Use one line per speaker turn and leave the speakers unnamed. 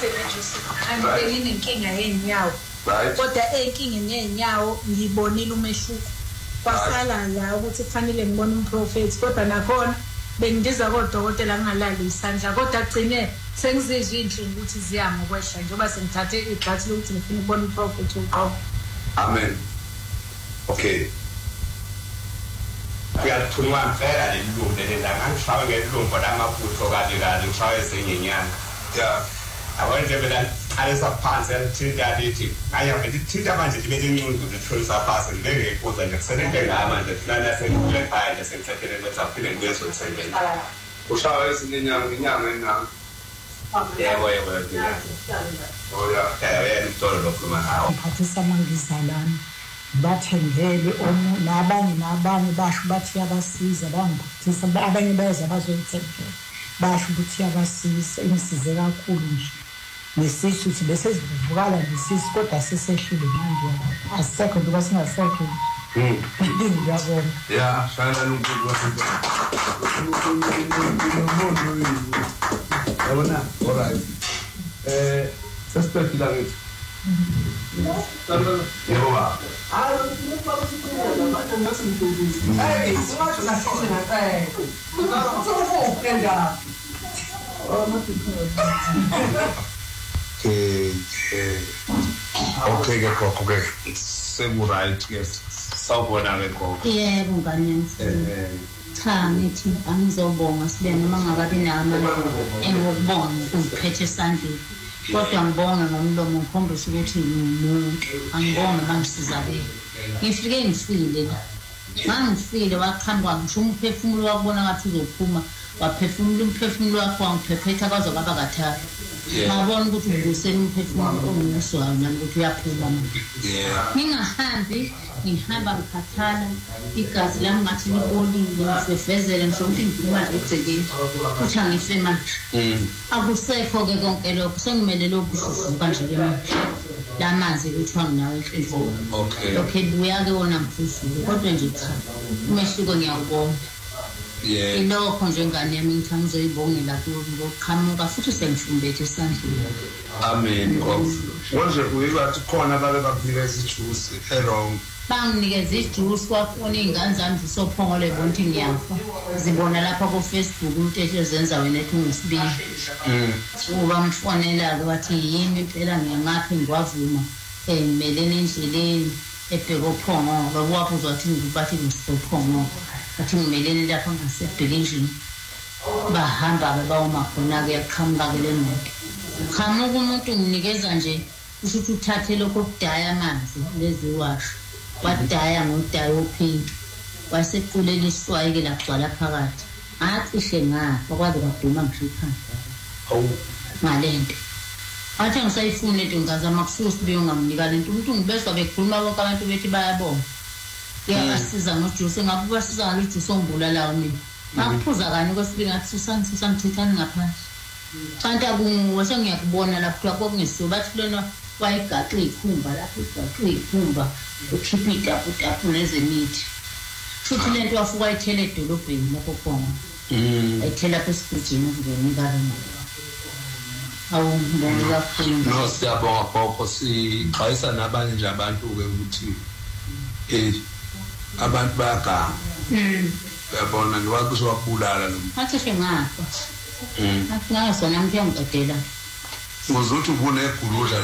nginenkinga yenyawo. Kodwa enkingeni yenyawo ngibonile umehluko. Kwasala la ukuthi kufanele ngibone umprofeti kodwa nakhona bengidiza kodokotela ngingalali isandla kodwa agcine sengizizwe inhlungu ukuthi ziyama ukwehla njengoba sengithathe igxathi lokuthi ngifuna ukubona umprofeti uqobo.
Amen. Okay.
Kuyathunwa mfela lelungu lelanga ngishaya ngelungu lamabutho kabi ngishaya ezinyenyana.
Yeah.
Awenze bela alesaphansi elithinta lithi aya ngithinta manje libe incundu litholisa phansi ngeke kuza nje kusebenze ngamanje lana sekule ekhaya sengithathele ngesaphile ngezwe sengena.
Ushaya ezinyenyana inyanga enami.
Yebo.
Oh yeah.
Yena mtolo lokhuluma ngawo.
Ngiphathisa mangizalana. Bathendele nabanye basho bathi yabasiza bangiphathisa abanye beza bazoyithembela. Basho ukuthi yabasiza imsize kakhulu nje. Nesisu ukuthi bese sivukala nesisu kodwa sesehlile manje asekho ngoba singasekho. Ngiyabona.
Yeah, shana uNkulunkulu waseNtshona. Yabona? All right. Sesiphila ngithi. Yebo ba.
Hey, singathi nasihle ngaphela. Ngizofunda.
Okay ke khokho ke sekuright ke sawubona ke khokho.
Yebo ngane cha ngithi angizobonga sibe noma ngakabi namali engokubonga ukuphethe esandleni kodwa ngibonga ngomlomo ngikhombisa ukuthi ngimuntu angibonga bangisizakele ngifike ngifile mangifile waqhamuka ngisho umphefumulo wakubona ngathi uzophuma waphefumula umphefumulo wakho wangiphephetha kwaze kwaba kathathu ngabona ukuthi nguseni umphefumulo ongiswayo nami ukuthi uyaphuma ngingahambi ngihamba ngikhathala igazi lami ngathi libolile ngifezele ngisho ukuthi ngiphuma egcekeni futhi angife manje akusekho ke konke lokho sengimele lokuvuka nje ke manje lamanzi kuthiwa nginawo enhlizweni lokho ebuya ke wona mfuzulu kodwa nje cha umehluko ngiyawubona ilokho njengane yami ngithi ngizoyibongela ngokuqhamuka futhi sengifumbethe esandleni.
Amen. Manje uyibathi khona babe bakunikeza ijuice erong.
Banginikeza ijuice kwafuna izingane zami zisophongole bonke ngiyafa. Zibona lapha ku Facebook umuntu ezenza wena ethi ungisibili. Uba mfonela ke wathi yini impela ngiyangaphi ngiwavuma emelene endleleni ebheka ophongo babuwapho uzothi ngibathi ngisiphongo. Athi ngimelene lapha ngasebhekeni bahamba bawuma khona ke yaqhamuka ke lemoto qhamuka umuntu nginikeza nje ukuthi uthathe lokho kudaya amanzi lezi washo wadaya ngodaya ophinki wasequlela iswayi ke lagcwala phakathi acishe ngafa kwaze kwaduma ngisho ikhanda ngalento athi ngisayifuna into ngazama kususa biyo ngamnika lento umuntu ngibeswa bekhuluma bonke abantu bethi bayabona yabasiza ngojuice ngabe basiza ngalijuice ongibulalayo mina ngakuphuza kanye kwesibili ngathi susangithithani ngaphansi kanti akunguwe sengiyakubona lapho kwakungisiwe bathi lena wayigaxa ikhumba lapho igaxa ikhumba ukhipha itapu nezemithi futhi lento wafuka ayithele edolobheni lapho khona ayithela lapha esigujini ukunika lona awumbonga kakhulu
no siyabonga khokho sixwayisa nabanye nje abantu ke ukuthi abantu bayaganga uyabona ngiwakusho wabulala lo
athi sengafa athi ngaso nami ngiyangicedela
uzothi ubone eguluza